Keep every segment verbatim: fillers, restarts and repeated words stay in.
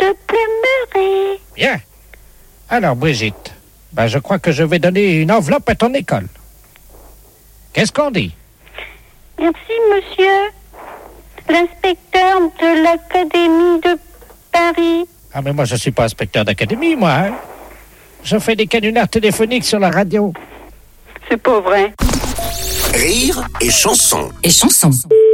de plumerie. Bien. Alors, Brigitte, ben, je crois que je vais donner une enveloppe à ton école. Qu'est-ce qu'on dit? Merci, monsieur. L'inspecteur de l'Académie de Paris. Ah, mais moi, je suis pas inspecteur d'académie, moi. Hein? Je fais des canulars téléphoniques sur la radio. C'est pas vrai. Rire et chanson. Et chanson.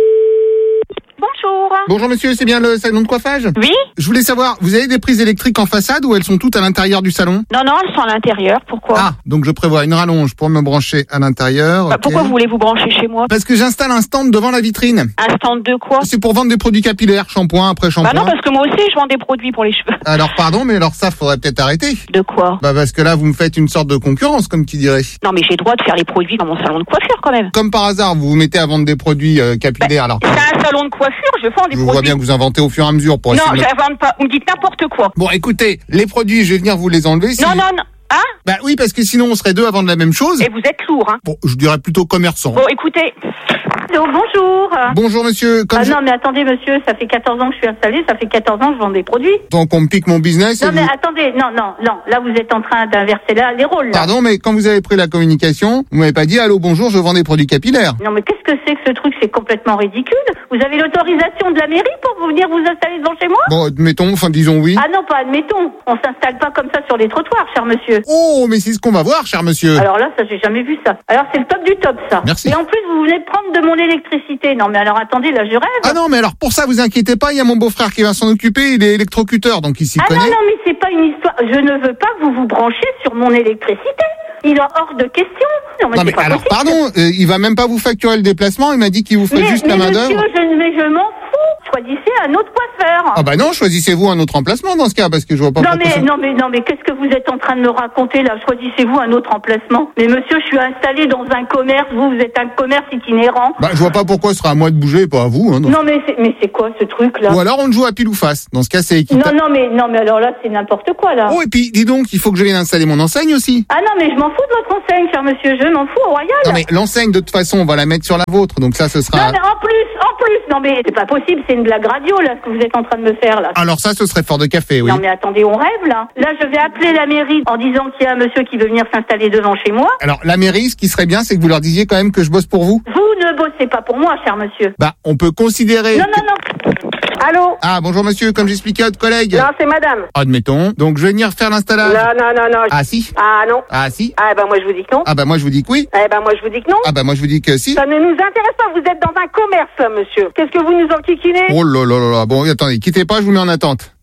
Bonjour. Bonjour monsieur, c'est bien le salon de coiffage? Oui? Je voulais savoir, vous avez des prises électriques en façade ou elles sont toutes à l'intérieur du salon? Non, non, elles sont à l'intérieur. Pourquoi? Ah, donc je prévois une rallonge pour me brancher à l'intérieur. Bah, ok. pourquoi vous voulez vous brancher chez moi? Parce que j'installe un stand devant la vitrine. Un stand de quoi? C'est pour vendre des produits capillaires, shampoing après Bah shampoing. non, parce que moi aussi, je vends des produits pour les cheveux. Alors pardon, mais alors ça, faudrait peut-être arrêter. De quoi? Bah parce que là, vous me faites une sorte de concurrence, comme qui dirait. Non, mais j'ai le droit de faire les produits dans mon salon de coiffure, quand même. Comme par hasard, vous vous mettez à vendre des produits euh, capillaires, alors. C'est un salon de coiffure, je vends des Je vous produits. vois bien que vous inventez au fur et à mesure pour Non, essayer de me- j'invente pas. Vous me dites n'importe quoi. Bon, écoutez, les produits, je vais venir vous les enlever. si- Non, non, non. Hein? Bah oui, parce que sinon, on serait deux à vendre la même chose. Et vous êtes lourd, hein? Bon, je dirais plutôt commerçant. Bon, écoutez. Allô, bonjour. Bonjour monsieur, comme Ah je... non, mais attendez, monsieur, ça fait quatorze ans que je suis installée, ça fait quatorze ans que je vends des produits. Donc on me pique mon business et Non, mais vous- attendez, non, non, non, là vous êtes en train d'inverser là, les rôles. Là. Pardon, mais quand vous avez pris la communication, vous m'avez pas dit « Allô, bonjour, je vends des produits capillaires Non, mais qu'est-ce que c'est que ce truc? C'est complètement ridicule. Vous avez l'autorisation de la mairie pour vous venir vous installer devant chez moi ». Bon, admettons, enfin disons oui. Ah non, pas admettons. On s'installe pas comme ça sur les trottoirs, cher monsieur. Oh, mais c'est ce qu'on va voir, cher monsieur. Alors là, ça, j'ai jamais vu ça. Alors c'est le top du top, ça. Merci. Et en plus, vous venez de prendre de mon électricité. Non, mais alors attendez, là, je rêve. Ah non, mais alors pour ça, vous inquiétez pas, il y a mon beau-frère qui va s'en occuper, il est électrocuteur, donc il s'y Ah connaît. non, non, mais c'est pas une histoire. Je ne veux pas que vous vous branchiez sur mon électricité. Il est hors de question. Non, mais, Non c'est mais pas alors, possible. pardon, euh, il va même pas vous facturer le déplacement, il m'a dit qu'il vous ferait Mais, juste mais la main monsieur, d'œuvre. je, mais je m'en fous. Choisissez un autre coiffeur. Ah bah non, choisissez-vous un autre emplacement dans ce cas, parce que je vois pas non, pourquoi mais, ça- non, mais, non, mais qu'est-ce que vous êtes en train de me raconter là? Choisissez-vous un autre emplacement. Mais monsieur, je suis installé dans un commerce. Vous, vous êtes un commerce itinérant. Bah je vois pas pourquoi ce sera à moi de bouger, pas à vous. Hein, dans- Non, mais c'est, mais c'est quoi ce truc là? Ou alors on joue à pile ou face. Dans ce cas, c'est Non, équitable. non, mais, non, mais alors là, c'est n'importe quoi là. Oh, et puis, dis donc, il faut que je vienne installer mon enseigne aussi. Ah non, mais je m'en fous de votre enseigne, cher monsieur. Je m'en fous au royal. Non, mais l'enseigne, de toute façon, on va la mettre sur la vôtre. Donc ça, ce Non, sera... mais en plus, en plus, non, mais c'est pas possible, c'est une blague radio, là, ce que vous êtes en train de me faire, là. Alors ça, ce serait fort de café, oui. Non, mais attendez, on rêve, là. Là, je vais appeler la mairie en disant qu'il y a un monsieur qui veut venir s'installer devant chez moi. Alors, la mairie, ce qui serait bien, c'est que vous leur disiez quand même que je bosse pour vous. Vous ne bossez pas pour moi, cher monsieur. Bah, on peut considérer... Non, que- non, non. Allô? Ah, bonjour monsieur, comme j'expliquais à votre collègue. Non, c'est madame. Admettons. Donc, je vais venir faire l'installation. Non, non, non, non. Ah si. Ah, non. Ah si. Ah, ben, moi, je vous dis que non. Ah bah moi, je vous dis que oui. Eh ben, moi, je vous dis que non. Ah bah moi, je vous dis que si. Ça ne nous intéresse pas, vous êtes dans un commerce, là, monsieur. Qu'est-ce que vous nous enquiquinez? Oh là là là là. Bon, attendez, quittez pas, je vous mets en attente.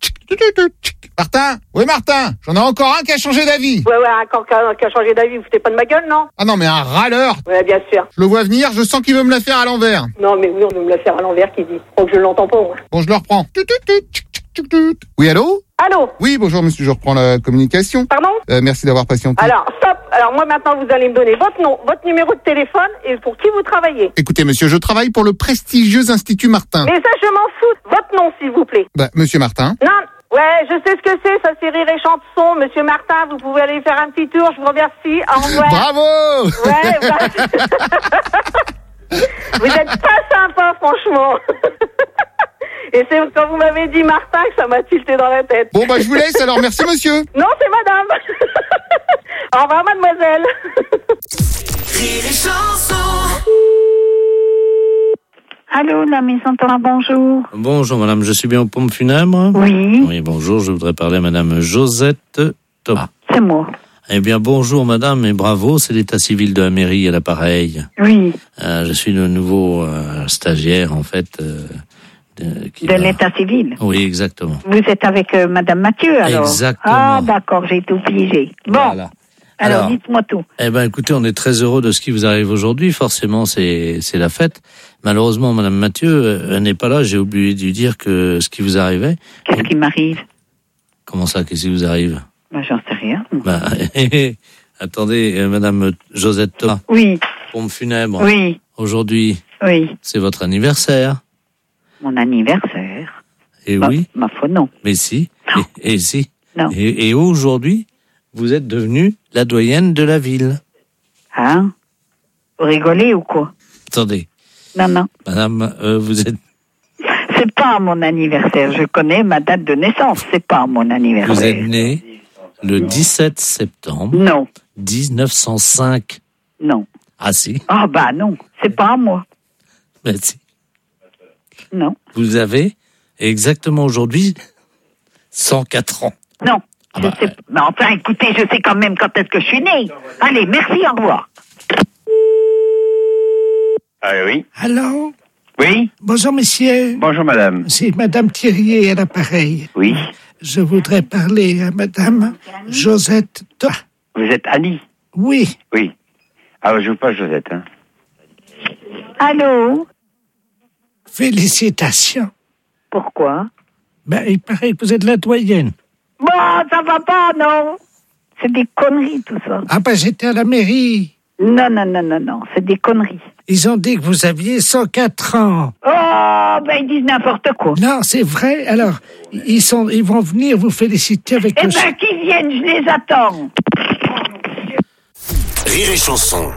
Martin? Oui, Martin. J'en ai encore un qui a changé d'avis. Ouais, ouais, encore qu'à qu'à changer d'avis, vous foutez pas de ma gueule, non? Ah non, mais un râleur. Ouais, bien sûr. Je le vois venir, je sens qu'il veut me la faire à l'envers. Non, mais oui, on veut me la faire à l'envers, qui dit. Faut que je l'entends pas, moi. Bon, je le reprends. Oui, allô? Allô? Oui, bonjour monsieur, je reprends la communication. Pardon? Euh, merci d'avoir patienté. Alors, stop. Alors, moi, maintenant, vous allez me donner votre nom, votre numéro de téléphone et pour qui vous travaillez. Écoutez monsieur, je travaille pour le prestigieux Institut Martin. Mais ça, je m'en fous. Votre nom, s'il vous plaît. Bah, monsieur Martin. Non. Ouais, je sais ce que c'est. Ça, c'est Rire et Chanson. Monsieur Martin, vous pouvez aller faire un petit tour. Je vous remercie. Au revoir. Bravo! Ouais, bah... Vous êtes pas sympa, franchement. Et c'est quand vous m'avez dit Martin que ça m'a tilté dans la tête. Bon, bah, je vous laisse, alors merci monsieur. Non, c'est madame. Au revoir, mademoiselle. Rire et chanson. Allô, la maison Thomas, bonjour. Bonjour madame, je suis bien aux pompes funèbres. Oui, Oui, bonjour, je voudrais parler à madame Josette Thomas. c'est moi. Eh bien, bonjour madame et bravo, c'est l'état civil de la mairie à l'appareil. Oui, Euh, je suis le nouveau euh, stagiaire en fait. Euh, de qui de va- l'état civil. Oui, exactement. Vous êtes avec euh, madame Mathieu, alors? Exactement. Ah, d'accord, j'ai tout piégé. Bon, Voilà. alors, Alors, dites-moi tout. Eh ben, écoutez, on est très heureux de ce qui vous arrive aujourd'hui. Forcément, c'est c'est la fête. Malheureusement, madame Mathieu, euh, elle n'est pas là. J'ai oublié de lui dire que ce qui vous arrivait. Qu'est-ce qui m'arrive? Comment ça, qu'est-ce qui vous arrive? Ben, j'en sais rien. Bah, attendez, euh, madame Josette Thomas, Oui, pompe funèbre. oui, Aujourd'hui, oui. c'est votre anniversaire. Mon anniversaire. Et Ma- oui, Ma foi, non. mais si. Non. Et, et si. Non. Et, et aujourd'hui, vous êtes devenue la doyenne de la ville. Hein? Vous rigolez ou quoi? Attendez, Non, non. madame, euh, vous êtes... c'est pas mon anniversaire. Je connais ma date de naissance. C'est pas mon anniversaire. Vous êtes né le dix-sept septembre Non. dix-neuf cent cinq. Non. Ah si. Ah bah non, c'est pas à moi. Merci. Non. Vous avez exactement aujourd'hui cent quatre ans. Non. Ah je bah, sais... Mais enfin, écoutez, je sais quand même quand est-ce que je suis née. Allez, merci, au revoir. Ah oui. Allô? Oui. Bonjour, monsieur. Bonjour, madame. C'est Madame Thirier à l'appareil. Oui. Je voudrais parler à Madame Josette. Toi. Vous êtes Annie? Oui. Oui. Ah, je veux pas Josette, hein. Allô? Félicitations. Pourquoi? Ben, il paraît que vous êtes la doyenne. Bon, ça va pas, non. C'est des conneries, tout ça. Ah ben, j'étais à la mairie. Non, non, non, non, non, c'est des conneries. Ils ont dit que vous aviez cent quatre ans. Oh, ben ils disent n'importe quoi. Non, c'est vrai. Alors, ils sont, ils vont venir vous féliciter avec Eh le... ben, qu'ils viennent, je les attends. Rire et chanson.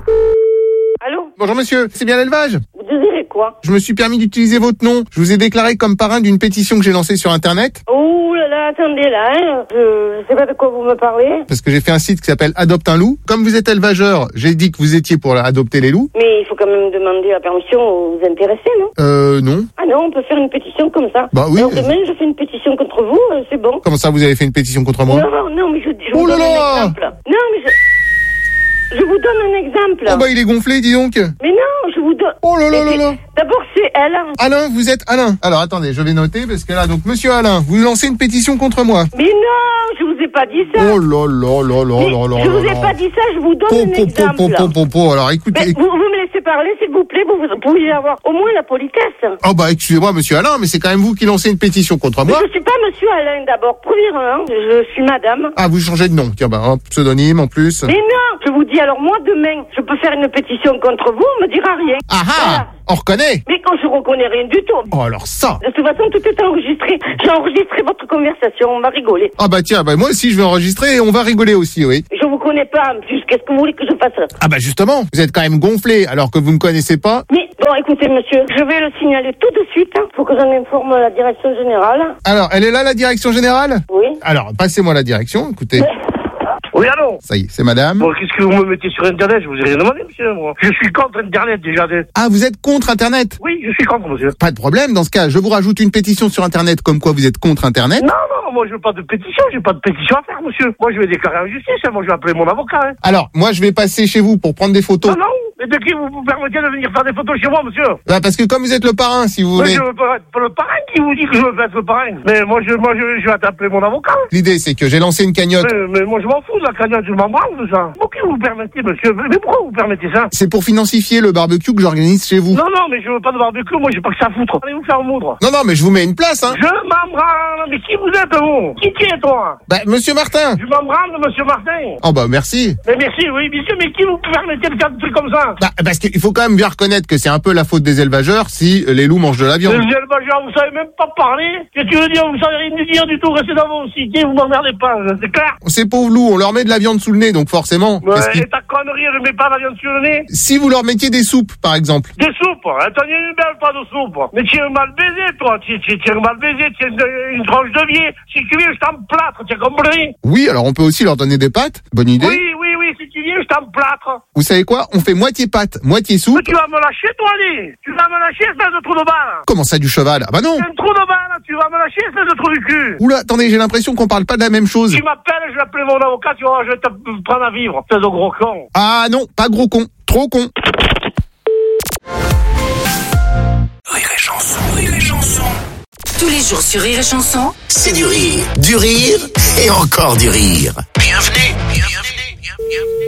Allô? Bonjour monsieur, c'est bien l'élevage? Vous désirez quoi? Je me suis permis d'utiliser votre nom. Je vous ai déclaré comme parrain d'une pétition que j'ai lancée sur Internet. Oh là là, attendez là, hein. Je, je sais pas de quoi vous me parlez. Parce que j'ai fait un site qui s'appelle Adopte un loup. Comme vous êtes élevageur, j'ai dit que vous étiez pour adopter les loups. Mais il faut quand même demander la permission aux intéressés, non? Euh, non. Ah non, on peut faire une pétition comme ça. Bah oui. Alors demain, je fais une pétition contre vous, euh, c'est bon. Comment ça, vous avez fait une pétition contre moi? Non, non, mais je, je Oh vous là donne là. un exemple. Non, mais je... Je vous donne un exemple. Oh bah il est gonflé, dis donc. Mais non, je vous donne... Oh là là Mais là c'est- là. D'abord, c'est elle. Alain, vous êtes Alain. Alors attendez, je vais noter parce que là, donc monsieur Alain, vous lancez une pétition contre moi. Mais non, je vous ai pas dit ça. Oh là là là là Mais là là je vous ai là. pas dit ça, je vous donne Po, un po, po, exemple. po, po, po, po. Alors Mais écoutez. vous, vous me laissez parler, s'il vous plaît, vous, vous pouvez avoir au moins la politesse. Oh bah excusez-moi monsieur Alain, mais c'est quand même vous qui lancez une pétition contre Mais moi. je suis pas monsieur Alain d'abord, premièrement, je suis madame. Ah, vous changez de nom. Tiens bah, hop, pseudonyme en plus. Mais non, je vous dis, alors moi demain, je peux faire une pétition contre vous, on me dira rien. Ah ah, Voilà. on reconnaît. Mais quand je reconnais rien du tout. Oh alors ça. De toute façon, tout est enregistré. J'ai enregistré votre conversation, on va rigoler. Ah bah tiens, bah moi aussi je vais enregistrer et on va rigoler aussi, oui. Je vous connais pas en plus, qu'est-ce que vous voulez que je fasse? Ah bah justement, vous êtes quand même gonflé alors que vous me connaissez pas. Mais bon, écoutez monsieur, je vais le signaler tout de suite. Il faut que j'en informe la direction générale. Alors, elle est là la direction générale? Oui. Alors, passez-moi la direction, écoutez. Oui, allô? Ça y est, c'est madame. Bon, qu'est-ce que vous me mettez sur Internet? Je vous ai rien demandé, monsieur, moi. Je suis contre Internet, déjà. de- Ah, vous êtes contre Internet? Oui, je suis contre, monsieur. Pas de problème, dans ce cas, je vous rajoute une pétition sur Internet comme quoi vous êtes contre Internet. Non, non, moi, je veux pas de pétition. J'ai pas de pétition à faire, monsieur. Moi, je vais déclarer en justice. hein. Moi, je vais appeler mon avocat. Hein. Alors, moi je vais passer chez vous pour prendre des photos. Non, non. Mais de qui vous vous permettez de venir faire des photos chez moi, monsieur? Bah, parce que comme vous êtes le parrain, si vous Mais voulez. je veux pas être le parrain qui vous dit que je veux pas être le parrain. Mais moi, je, moi, je, je vais appeler mon avocat. L'idée, c'est que j'ai lancé une cagnotte. Mais, mais moi, je m'en fous de la cagnotte. Je m'en branle de ça. Pourquoi vous permettez, monsieur? Mais pourquoi vous permettez ça? C'est pour financier le barbecue que j'organise chez vous. Non, non, mais je veux pas de barbecue. Moi, j'ai pas que ça à foutre. Allez vous faire moudre. Non, non, mais je vous mets une place, hein. Je m'en branle. Mais qui vous êtes, vous? Qui tu es, toi? Bah, monsieur Martin. Je m'en branle, monsieur Martin. Oh bah, merci. Mais merci, oui, monsieur, mais qui vous permettez de faire des trucs comme ça? Bah, parce qu'il faut quand même bien reconnaître que c'est un peu la faute des élevageurs si les loups mangent de la viande. Les élevageurs, vous savez même pas parler. Qu'est-ce que tu veux dire? Vous savez rien dire du tout. Restez dans vos cités, vous m'emmerdez pas. C'est clair? Ces pauvres loups, on leur met de la viande sous le nez, donc forcément. Ouais, qu'est-ce qu'ils- et ta connerie, je mets pas la viande sur le nez. Si vous leur mettiez des soupes, par exemple. Des soupes, hein, t'en as une belle, pas de soupe. Mais tu es mal baisé, toi. Tu, tu, tu es mal baisé, tu es une, une tranche de biais. Si tu viens, je t'emplâtre, tu as compris? Oui, alors on peut aussi leur donner des pâtes. Bonne idée. Oui, oui, oui, si tu viens, je t'emplâtre. Vous savez quoi? On fait moitié pâte, moitié soupe. Mais tu vas me lâcher, toi, allez. Tu vas me lâcher, espèce de trou de balle. Comment ça, du cheval? Ah bah non. C'est un trou de balle, tu vas me lâcher, espèce de trou du cul. Oula, attendez, j'ai l'impression qu'on parle pas de la même chose. Tu m'appelles, je vais appeler mon avocat, tu vois, je vais te prendre à vivre, espèce de gros con. Ah non, pas gros con, trop con. Rire et chanson, rire et chanson. Tous les jours sur Rire et Chanson, C'est du rire, du rire et encore du rire. Bienvenue, bienvenue, bienvenue.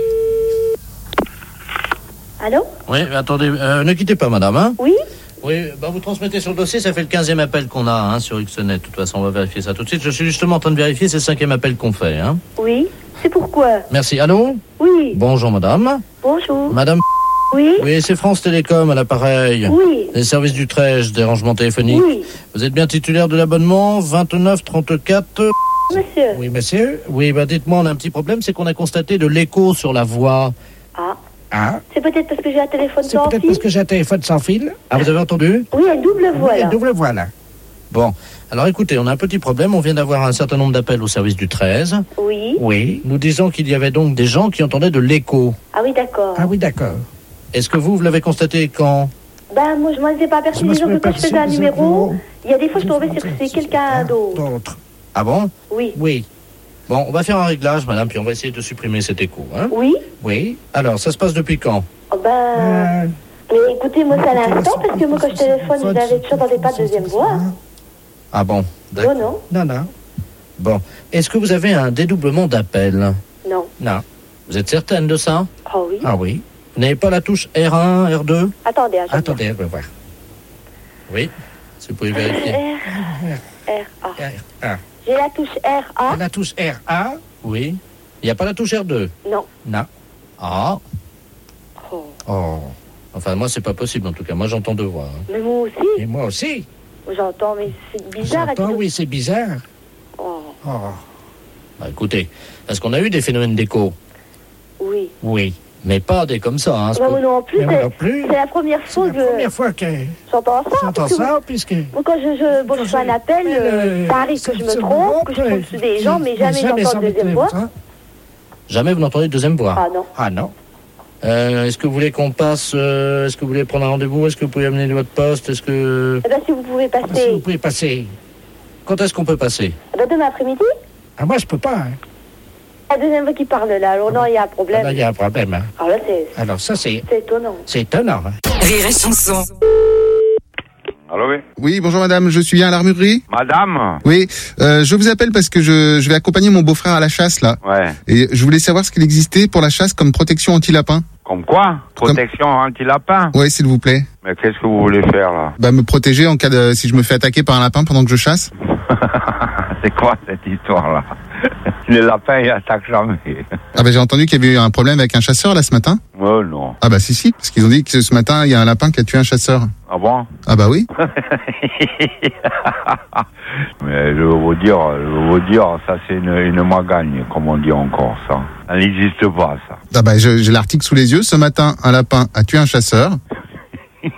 Allô? Oui, mais attendez, euh, ne quittez pas, madame, hein? Oui? Oui, bah vous transmettez sur le dossier, ça fait le quinzième appel qu'on a hein, sur Xnet. De toute façon, on va vérifier ça tout de suite. Je suis justement en train de vérifier, c'est le cinquième appel qu'on fait. Hein. Oui? C'est pourquoi? Merci. Allô? Oui. Bonjour, madame. Bonjour. Madame. Oui? Oui, c'est France Télécom à l'appareil. Oui. Les services du Trèche, des rangements téléphoniques. Oui. Vous êtes bien titulaire de l'abonnement vingt-neuf trente-quatre? Monsieur. Oui, monsieur. Oui, bah dites-moi, on a un petit problème, c'est qu'on a constaté de l'écho sur la voix. Ah. Ah, C'est peut-être parce que j'ai un téléphone c'est sans peut-être fil? parce que j'ai un téléphone sans fil. Ah, vous avez entendu? Oui, un double voix, Oui, là. double voix, là. Bon, alors écoutez, on a un petit problème. On vient d'avoir un certain nombre d'appels au service du treize. Oui. Oui. Nous disons qu'il y avait donc des gens qui entendaient de l'écho. Ah oui, d'accord. Ah oui, d'accord. Est-ce que vous, vous l'avez constaté quand? Ben, moi, je m'en étais pas aperçu. Disons que quand je faisais un numéro, il y a des fois, je tombais sur c'est quelqu'un d'autre. Ah bon? Oui. Oui. Bon, on va faire un réglage, madame, puis on va essayer de supprimer cet écho. Hein? Oui. Oui. Alors, ça se passe depuis quand? Oh, ben... Euh... Mais écoutez, moi, c'est à l'instant, parce que moi, quand je téléphone, vous avez j'entendais pas de deuxième voix. Ah bon? Non, non. Non, non. Bon. Est-ce que vous avez un dédoublement d'appel? Non. Non. Vous êtes certaine de ça? Ah oui. Ah oui. Vous n'avez pas la touche R un, R deux? Attendez, attendez. Attendez, on va voir. Oui, si vous pouvez vérifier. R, R, A. R, A. J'ai la touche R, A. La touche R, A. Oui. Il n'y a pas la touche R deux? Non. Non. Ah. Oh. Oh. Enfin, moi, c'est pas possible, en tout cas. Moi, j'entends deux voix. Hein. Mais moi aussi. Et moi aussi. J'entends, mais c'est bizarre. J'entends, oui, c'est bizarre. Oh. Oh. Bah, écoutez, parce qu'on a eu des phénomènes d'écho. Oui. Oui. Mais pas des comme ça, hein. Bah, moi non plus. Mais moi non plus. C'est la première fois que... C'est la première fois que j'entends ça. j'entends ça, puisque... Moi, quand je, je, bon, je fais un appel, euh, ça arrive que je me trompe, que je tombe sur des gens, mais jamais j'entends de deuxième voix. Jamais vous n'entendez de deuxième voix? Ah non. Ah non. Euh, est-ce que vous voulez qu'on passe, euh, est-ce que vous voulez prendre un rendez-vous? Est-ce que vous pouvez amener votre poste? Est-ce que... Eh bien, si vous pouvez passer... Si vous pouvez passer. Quand est-ce qu'on peut passer? Eh bien, demain après-midi. Ah, moi, je peux pas. Hein. La deuxième voix qui parle là, alors non, il y a un problème. Ah, là, il y a un problème. Hein. Alors là, c'est... Alors, ça, c'est... C'est étonnant. C'est étonnant. Hein. Rire et chanson. Allô, oui? Oui, bonjour madame, je suis bien à l'armurerie. Madame? Oui, euh, je vous appelle parce que je, je vais accompagner mon beau-frère à la chasse, là. Ouais. Et je voulais savoir ce qu'il existait pour la chasse comme protection anti-lapin. Comme quoi? Protection anti-lapin? Oui, s'il vous plaît. Mais qu'est-ce que vous voulez faire, là? Bah, me protéger en cas de... si je me fais attaquer par un lapin pendant que je chasse. C'est quoi cette histoire-là? Les lapins, ils attaquent jamais. Ah bah j'ai entendu qu'il y avait eu un problème avec un chasseur là ce matin. Oh non. Ah bah si si, parce qu'ils ont dit que ce matin il y a un lapin qui a tué un chasseur. Ah bon? Ah bah oui. Mais je veux vous dire, je veux vous dire, ça c'est une, une magagne, comme on dit encore ça. Ça n'existe pas, ça. Ah bah je- j'ai l'article sous les yeux. Ce matin, un lapin a tué un chasseur.